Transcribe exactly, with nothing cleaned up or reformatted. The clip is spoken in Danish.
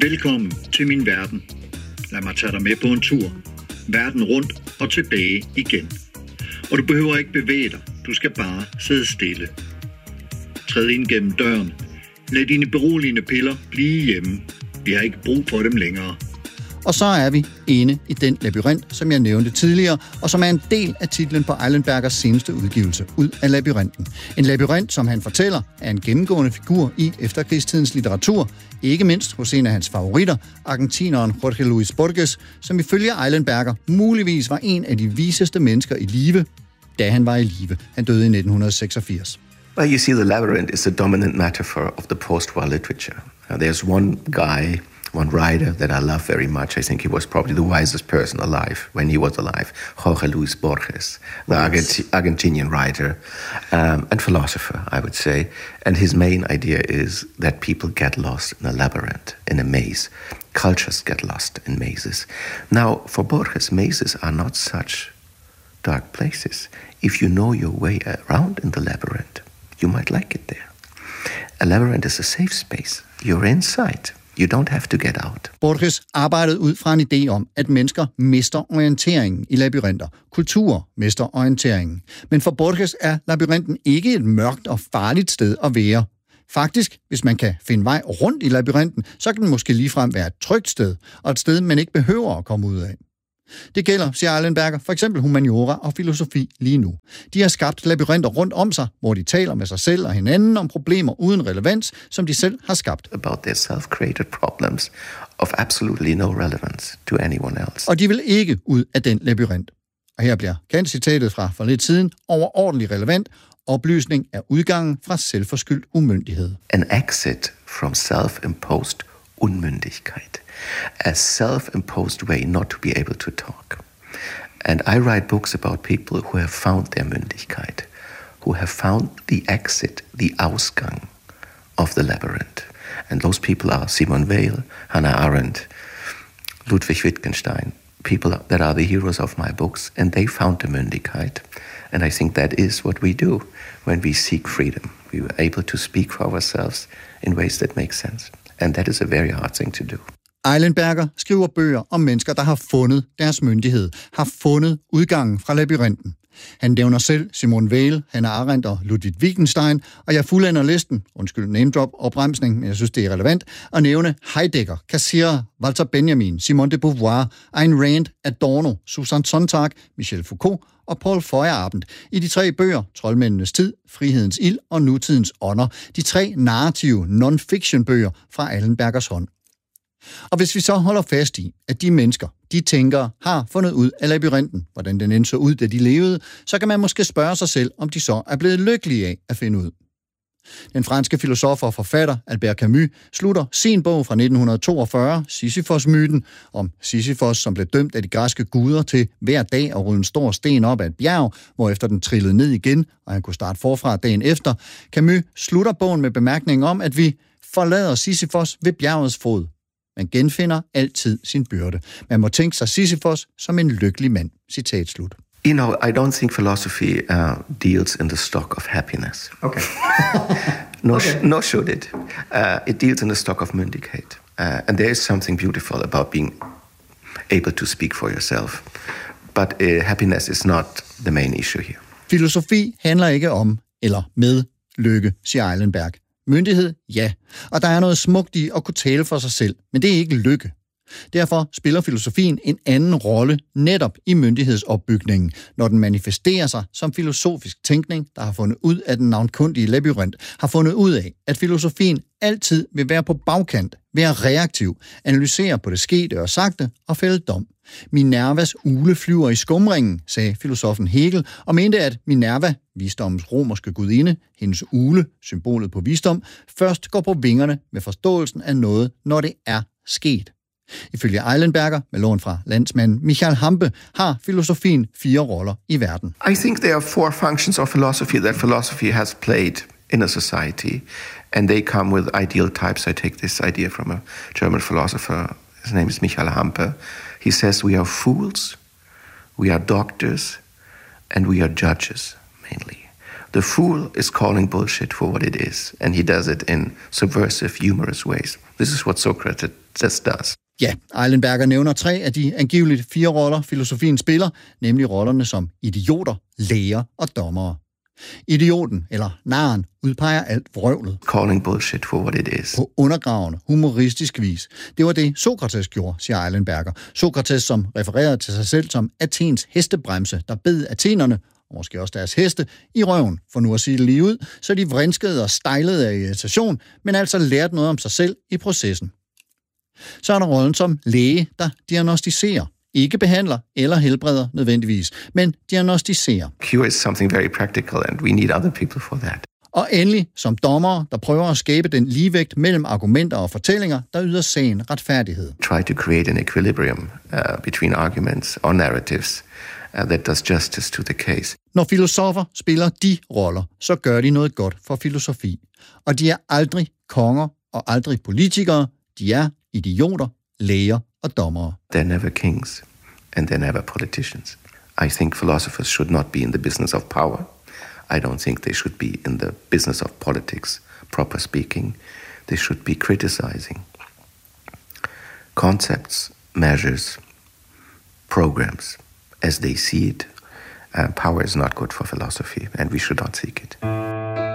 Velkommen til min verden. Lad mig tage dig med på en tur. Verden rundt og tilbage igen. Og du behøver ikke bevæge dig. Du skal bare sidde stille. Træd ind gennem døren. Lad dine beroligende piller blive hjemme. Vi har ikke brug for dem længere. Og så er vi inde i den labyrint, som jeg nævnte tidligere, og som er en del af titlen på Eilenbergers seneste udgivelse, Ud af labyrinten. En labyrint, som han fortæller, er en gennemgående figur i efterkrigstidens litteratur, ikke mindst hos en af hans favoritter, argentineren Jorge Luis Borges, som ifølge Eilenberger muligvis var en af de viseste mennesker i live, da han var i live. Han døde i nitten seksogfirs. Well, you see, the labyrinth is a dominant metaphor of the post-war literature. Uh, there's one guy, one writer that I love very much. I think he was probably the wisest person alive when he was alive, Jorge Luis Borges, the Argenti- Argentinian writer um, and philosopher, I would say. And his main idea is that people get lost in a labyrinth, in a maze. Cultures get lost in mazes. Now, for Borges, mazes are not such dark places. If you know your way around in the labyrinth, you might like it there. A labyrinth is a safe space. You're inside. You don't have to get out. Borges arbejdede ud fra en idé om, at mennesker mister orienteringen i labyrinter. Kulturer mister orienteringen. Men for Borges er labyrinten ikke et mørkt og farligt sted at være. Faktisk, hvis man kan finde vej rundt i labyrinten, så kan den måske ligefrem være et trygt sted, og et sted, man ikke behøver at komme ud af. Det gælder, siger Eilenberger, for eksempel humaniora og filosofi lige nu. De har skabt labyrinter rundt om sig, hvor de taler med sig selv og hinanden om problemer uden relevans, som de selv har skabt. About their self-created problems of absolutely no relevance to anyone else. Og de vil ikke ud af den labyrint. Og her bliver Kant-citatet fra for lidt siden overordentligt relevant. Oplysning er udgangen fra selvforskyldt umyndighed. An exit from self-imposed Unmündigkeit, a self-imposed way not to be able to talk. And I write books about people who have found their Mündigkeit, who have found the exit, the Ausgang of the labyrinth. And those people are Simone Weil, Hannah Arendt, Ludwig Wittgenstein, people that are the heroes of my books, and they found the Mündigkeit. And I think that is what we do when we seek freedom. We are able to speak for ourselves in ways that make sense. And that is a very hard thing to do. Eilenberger skriver bøger om mennesker, der har fundet deres myndighed, har fundet udgangen fra labyrinten. Han nævner selv Simone Weil, Hannah Arendt og Ludwig Wittgenstein, og jeg fuldender listen, undskyld name drop og bremsning, men jeg synes, det er relevant, at nævne Heidegger, Cassirer, Walter Benjamin, Simone de Beauvoir, Ayn Rand, Adorno, Susan Sontag, Michel Foucault og Paul Feyerabend i de tre bøger, Troldmændenes tid, Frihedens ild og Nutidens ånder, de tre narrative non-fiction-bøger fra Eilenbergers hånd. Og hvis vi så holder fast i, at de mennesker, de tænkere, har fundet ud af labyrinten, hvordan den end så ud, da de levede, så kan man måske spørge sig selv, om de så er blevet lykkelige af at finde ud. Den franske filosof og forfatter Albert Camus slutter sin bog fra nitten toogfyrre, Sisyfos-myten, om Sisyfos, som blev dømt af de græske guder til hver dag at rulle en stor sten op ad et bjerg, hvorefter den trillede ned igen, og han kunne starte forfra dagen efter. Camus slutter bogen med bemærkningen om, at vi forlader Sisyfos ved bjergets fod. Man genfinder altid sin byrde. Man må tænke sig Sisyfos som en lykkelig mand. Citat slut. You know, I don't think philosophy uh, deals in the stock of happiness. Okay. nor, okay. Sh- nor should it. Uh, it deals in the stock of Mündigkeit. Uh, and there is something beautiful about being able to speak for yourself. But uh, happiness is not the main issue here. Filosofi handler ikke om eller med lykke, siger Eilenberg. Myndighed, ja. Og der er noget smukt i at kunne tale for sig selv, men det er ikke lykke. Derfor spiller filosofien en anden rolle netop i myndighedsopbygningen, når den manifesterer sig som filosofisk tænkning, der har fundet ud af den navnkundige labyrint, har fundet ud af, at filosofien altid vil være på bagkant, være reaktiv, analysere på det skete og sagte og fælde dom. Minervas ugle flyver i skumringen, sagde filosofen Hegel, og mente, at Minerva, visdommens romerske gudinde, hendes ugle, symbolet på visdom, først går på vingerne med forståelsen af noget, når det er sket. Ifølge Eilenberger, med lån fra landsmanden Michael Hampe, har filosofien fire roller i verden. I think there are four functions of philosophy that philosophy has played in a society, and they come with ideal types. I take this idea from a German philosopher. His name is Michael Hampe. He says we are fools, we are doctors, and we are judges, mainly. The fool is calling bullshit for what it is, and he does it in subversive, humorous ways. This is what Socrates just does. Ja, Eilenberger nævner tre af de angiveligt fire roller, filosofien spiller, nemlig rollerne som idioter, læger og dommere. Idioten, eller naren, udpeger alt vrøvlet. Calling bullshit for what it is. På undergravende, humoristisk vis. Det var det, Sokrates gjorde, siger Eilenberger. Sokrates, som refererede til sig selv som Athens hestebremse, der bed athenerne, og måske også deres heste, i røven, for nu at sige det lige ud, så de vrinskede og stejlede af irritation, men altså lærte noget om sig selv i processen. Så er der rollen som læge, der diagnostiserer. Ikke behandler eller helbreder nødvendigvis, men diagnostiserer. Cure is something very practical, and we need other people for that. Og endelig som dommer, der prøver at skabe den ligevægt mellem argumenter og fortællinger, der yder sagen retfærdighed. Try to create an equilibrium uh, between arguments or narratives uh, that does justice to the case. Når filosofer spiller de roller, så gør de noget godt for filosofi. Og de er aldrig konger og aldrig politikere. De er idioter, læger og dommere. They're never kings, and they're never politicians. I think philosophers should not be in the business of power. I don't think they should be in the business of politics, proper speaking. They should be criticizing concepts, measures, programs as they see it. Uh, power is not good for philosophy, and we should not seek it.